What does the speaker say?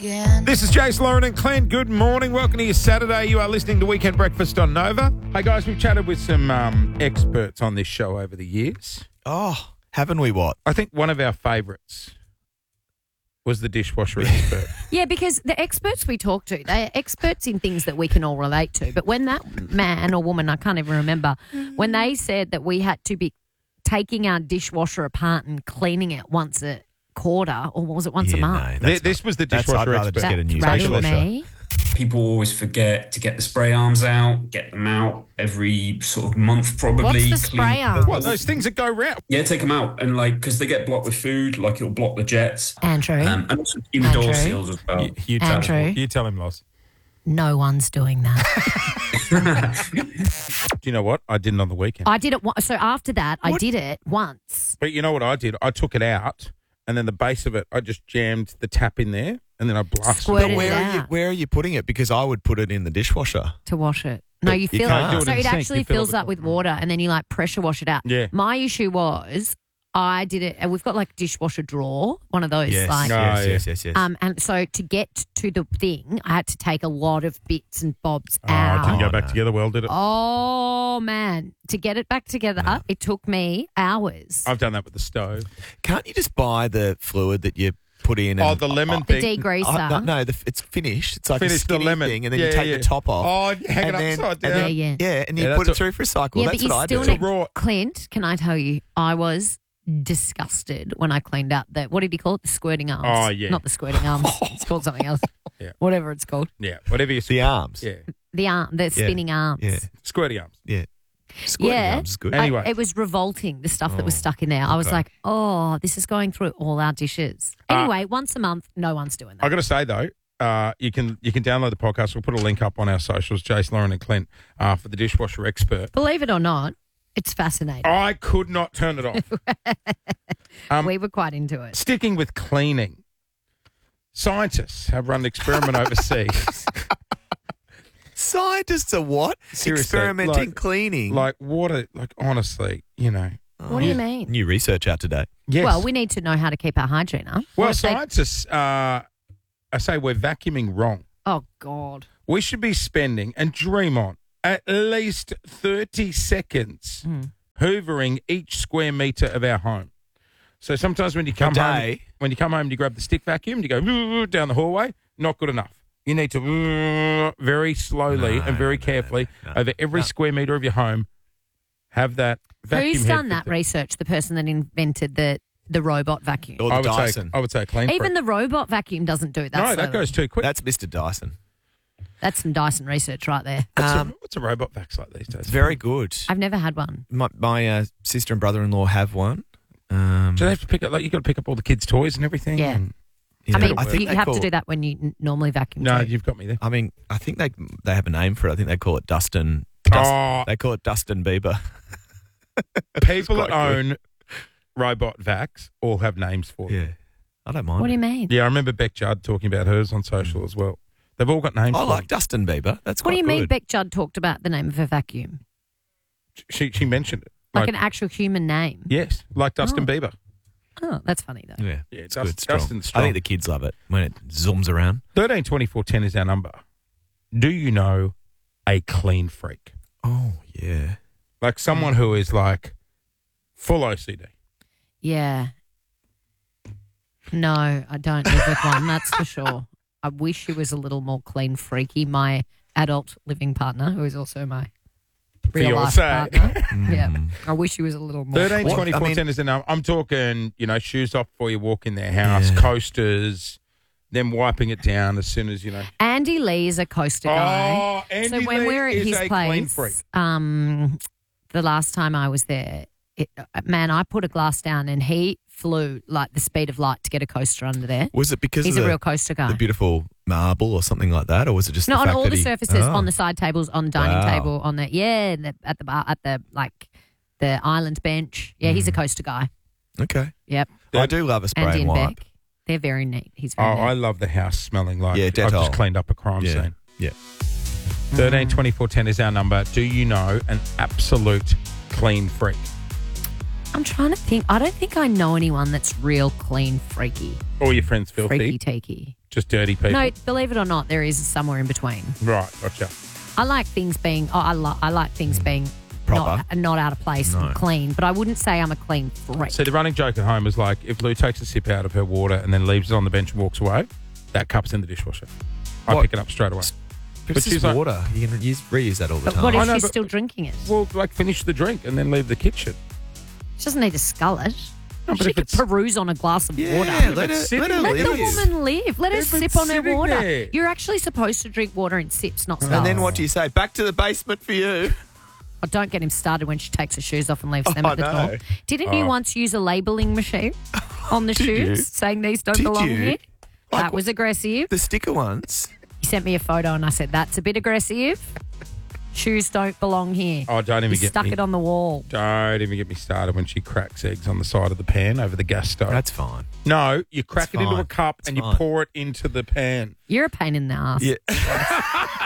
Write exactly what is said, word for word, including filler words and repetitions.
This is Jace, Lauren and Clint. Good morning. Welcome to your Saturday. You are listening to Weekend Breakfast on Nova. Hey, guys, we've chatted with some um, experts on this show over the years. Oh, haven't we what? I think one of our favourites was the dishwasher expert. Yeah, because the experts we talk to, they're experts in things that we can all relate to. But when that man or woman, I can't even remember, when they said that we had to be taking our dishwasher apart and cleaning it once a quarter, or was it once Yeah, a month? no, Th- this was the that's- dishwasher I'd rather expert. just get a new That rattled dishwasher. me. People always forget to get the spray arms out, get them out every sort of month probably. What's the Clean- spray arm? What, those things that go round? Yeah, take them out. And like, because they get blocked with food, like it'll block the jets. Andrew, Um, and also in the door Andrew. seals as well. You, you, tell, Andrew. you tell him, Loz. no one's doing that. Do you know what? I didn't on the weekend. I did it. One, so after that, I did it once. But you know what I did? I took it out, and then the base of it, I just jammed the tap in there, and then I blasted Squirted it. it Where are you? out. Where are you putting it? Because I would put it in the dishwasher. To wash it. No, But you you fill can't it. do it So in it the sink. actually You fill fills it up with water, and then you like pressure wash it out. Yeah. My issue was I did it, and we've got like a dishwasher drawer, one of those Yes, like. No. yes, Oh, yeah. yes, yes, yes. Um, and so to get to the thing, I had to take a lot of bits and bobs Oh, it didn't out. go Oh, back no. together well, did it? Oh man, to get it back together, it took me hours. I've done that with the stove. Can't you just buy the fluid that you put in? Oh, And, the lemon the thing. degreaser. Oh, no, no the, it's finished. It's like Finish a the skinny lemon. thing, and then Yeah, you take yeah. the top off. Oh, you hang it and then, upside and down. then- Yeah, yeah. yeah, and you Yeah, put that's it through for a cycle. yeah, That's but you what I still do. need. raw- Clint, can I tell you, I was disgusted when I cleaned out the, what did he call it? The squirting arms. Oh, yeah. Not the squirting arms. It's called something else. Yeah. Whatever it's called. Yeah, whatever you say. The arms. Yeah, The arm, the spinning arms. Yeah, squirty arms. yeah. Squirting Yeah. arms is good. And- Anyway. I, it was revolting, the stuff that was Oh, stuck in there. I was okay. like, oh, this is going through all our dishes. Uh, Anyway, once a month, no one's doing that. I got to say though, uh, you can you can download the podcast. We'll put a link up on our socials, Jace, Lauren, and Clint, uh, for the dishwasher expert. Believe it or not, it's fascinating. I could not turn it off. Um, we were quite into it. Sticking with cleaning, scientists have run an experiment overseas. Scientists are what? Seriously, Experimenting like- cleaning. Like water, like honestly, you know. What do you mean? New research out today. Yes. Well, we need to know how to keep our hygiene up. well, What if they- scientists, uh, I say we're vacuuming wrong. Oh, God. We should be spending, and dream on, at least thirty seconds Hmm. hoovering each square metre of our home. So sometimes when you come home, day? when you come home, you grab the stick vacuum, you go down the hallway. Not good enough. You need to very slowly No, and very no, carefully no, no. over every No. square metre of your home have that vacuum. Who's head done that fit- research? The person that invented the, the robot vacuum. Or the I would Dyson. say I would say a clean. Even freak. the robot vacuum doesn't do it. That's no, that slowly. goes too quick. That's Mister Dyson. That's some Dyson research right there. what's, Um, a, what's a robot vax like these days? It's very good. I've never had one. My, my uh, sister and brother-in-law have one. Um, Do they have to pick up like you got to pick up all the kids' toys and everything? Yeah. and- yeah, I mean, I think you they have call, to do that when you n- normally vacuum. No, too. you've got me there. I mean, I think they they have a name for it. I think they call it Dustin. Dust, Oh, They call it Dustin Bieber. people that quite good. own robot vax all have names for them. Yeah, I don't mind. What do you mean? Yeah, I remember Beck Judd talking about hers on social as well. They've all got names. I for like them. Dustin Bieber. That's What do quite you mean good. Beck Judd talked about the name of her vacuum? She she mentioned it. Like, an actual human name? yes, like Dustin Oh. Bieber. Oh, that's funny, though. Yeah, Yeah, it's Dust- good. Strong. Dustin's I strong. think the kids love it when it zooms around. Thirteen twenty four ten is our number. Do you know a clean freak? Oh yeah. Like someone who is like full O C D. Yeah. No, I don't live with one, that's for sure. I wish he was a little more clean freaky. My adult living partner, who is also my real life Fiancé. partner. Yeah. I wish he was a little more. Thirteen What- twenty I four mean- ten is the number. I'm talking, you know, shoes off before you walk in their house, Yeah. coasters, them wiping it down as soon as you know. Andy Lee is a coaster guy. Oh, Andy so when Lee we were at is his a clean place, freak. um, the last time I was there, it, man, I put a glass down and he flew like the speed of light to get a coaster under there. Was it because He's of a the, real coaster guy. the beautiful marble or something like that, or was it just No, the on fact all that the he- surfaces, Oh. on the side tables, on the dining Wow. table, on the yeah, and the, at the bar, at the like the island bench. Yeah, he's a coaster guy. Okay. Yep, I do love a spray Andy and and wipe. Beck. They're very neat. He's Oh, very I neat. love the house smelling like Yeah, I've Dettol. just cleaned up a crime Yeah. scene. Yeah. Thirteen twenty four ten is our number. Do you know an absolute clean freak? I'm trying to think. I don't think I know anyone that's real clean freaky, All your friends filthy. freaky takey. Just dirty people. No, believe it or not, there is somewhere in between. Right, gotcha. I like things being. Oh, I, lo- I like things being Proper. not not out of place No. and clean. But I wouldn't say I'm a clean freak. So the running joke at home is like, if Lou takes a sip out of her water and then leaves it on the bench and walks away, that cup's in the dishwasher. I What? pick it up straight away. But But it's she's just like- water. You can use, reuse that all the But time. what I if know, she's but- still drinking it? Well, like finish the drink and then leave the kitchen. She doesn't need to scull it. No, but she if could it's- peruse on a glass of yeah, water. let her, it's sitting let her there. Let the live. woman live. Let her If it's sip on her sitting water. there. You're actually supposed to drink water in sips, not sculls. And then what do you say? Back to the basement for you. Oh, don't get him started when she takes her shoes off and leaves them Oh, at the no. door. Didn't you Oh. once use a labelling machine on the Did shoes you? saying these don't Did belong you? here? Like That was aggressive. The sticker ones. He sent me a photo and I said, that's a bit aggressive. Shoes don't belong here. Oh, don't even He get stuck me. it on the wall. Don't even get me started when she cracks eggs on the side of the pan over the gas stove. That's fine. no, you crack It's it into a fine. cup It's and you fine. pour it into the pan. You're a pain in the ass. Yeah.